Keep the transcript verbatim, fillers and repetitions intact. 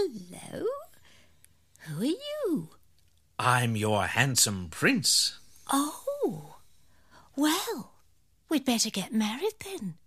Hello? Who are you? I'm your handsome prince. Oh, well, we'd better get married then.